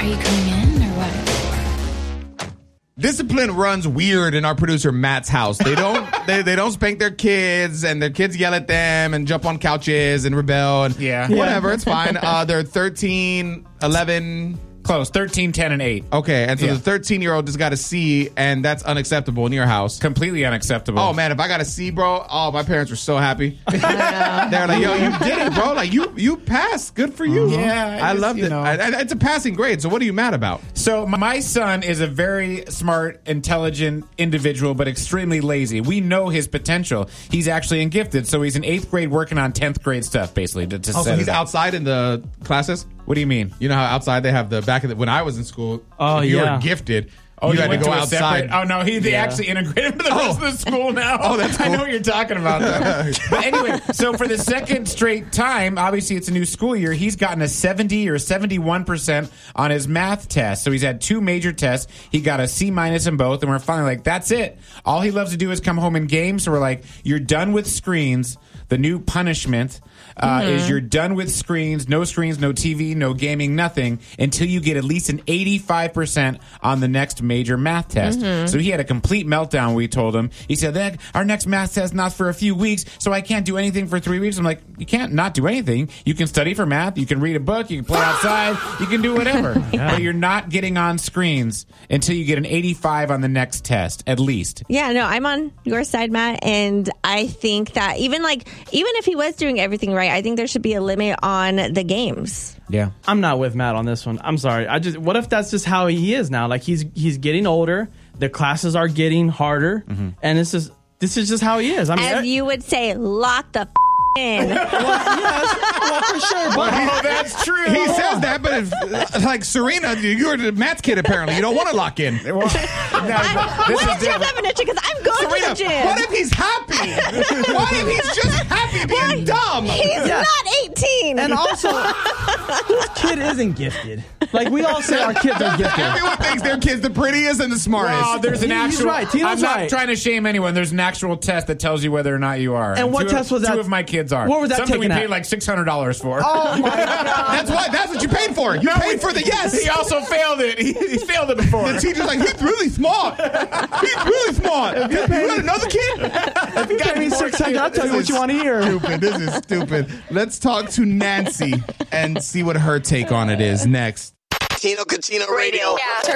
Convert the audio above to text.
Are you coming in or what? Discipline runs weird in our producer Matt's house. They don't they don't spank their kids, and their kids yell at them and jump on couches and rebel and whatever. It's fine. They're 13, 11... Close. 13, 10, and 8. Okay, and so the 13-year-old just got a C, and that's unacceptable in your house. Completely unacceptable. Oh, man, if I got a C, bro, my parents were so happy. They're like, yo, you did it, bro. Like, you passed. Good for you. Yeah. I loved it. It's a passing grade, so what are you mad about? So my son is a very smart, intelligent individual, but extremely lazy. We know his potential. He's actually in gifted, so he's in 8th grade working on 10th grade stuff, basically. So he's outside in the classes? What do you mean? You know how outside they have the back of the... When I was in school, if you were gifted... you had to go outside. They actually integrated him to the rest of the school now. Oh, that's cool. I know what you're talking about, though. But anyway, so for the second straight time, obviously it's a new school year, he's gotten a 70 or 71% on his math test. So he's had 2 major tests. He got a C- in both, and we're finally like, that's it. All he loves to do is come home and game. So we're like, you're done with screens. The new punishment is you're done with screens, no TV, no gaming, nothing, until you get at least an 85% on the next major math test. So he had a complete meltdown, we told him. He said, our next math test not for a few weeks, so I can't do anything for 3 weeks. I'm like, you can't not do anything. You can study for math, you can read a book, you can play outside, you can do whatever. But you're not getting on screens until you get an 85 on the next test, at least. Yeah, no, I'm on your side, Matt, and I think that even if he was doing everything right, I think there should be a limit on the games. Yeah. I'm not with Matt on this one. I'm sorry. What if that's just how he is now? Like he's getting older, the classes are getting harder, and this is just how he is. I mean, as you would say, lock the in. Well, for sure. But that's true. He says that, but if, like Serena, you're Matt's kid apparently. You don't want to lock in. What is your definition? Because I'm going Serena, to the gym. what if he's happy? What if he's just happy being dumb? He's not 18. And also, whose kid isn't gifted? Like, we all say our kids are gifted. Everyone thinks their kid's the prettiest and the smartest. Wow, there's an He's actual... right. Tino's I'm not right. trying to shame anyone. There's an actual test that tells you whether or not you are. And what test was that? 2 of my kids are. What was that Something taken we at? paid like $600 for. Oh, my God. That's what you paid for. You paid for the yes. He also failed it. He failed it before. The teacher's like, he's really smart. He's really smart. You got another kid? If you pay me $600, I'll tell you what you want to hear. Stupid. This is stupid. Let's talk to Nancy and see what her take on it is next. Tino Cucino Radio.